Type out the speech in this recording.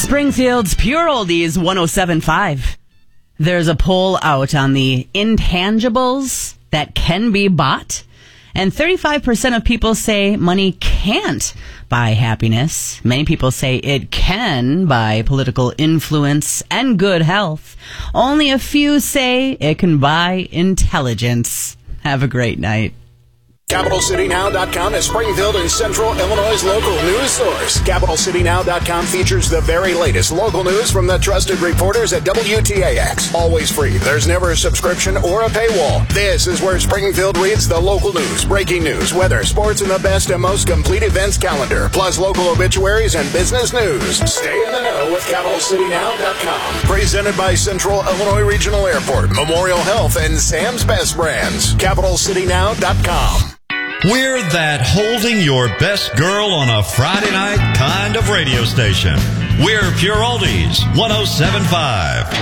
Springfield's Pure Oldies 107.5. There's a poll out on the intangibles that can be bought, and 35% of people say money can't buy happiness. Many people say it can buy political influence and good health. Only a few say it can buy intelligence. Have a great night. CapitalCityNow.com is Springfield and Central Illinois' local news source. CapitalCityNow.com features the very latest local news from the trusted reporters at WTAX. Always free. There's never a subscription or a paywall. This is where Springfield reads the local news, breaking news, weather, sports, and the best and most complete events calendar, plus local obituaries and business news. Stay in the know with CapitalCityNow.com. Presented by Central Illinois Regional Airport, Memorial Health, and Sam's Best Brands. CapitalCityNow.com. We're that holding your best girl on a Friday night kind of radio station. We're Pure Oldies 107.5.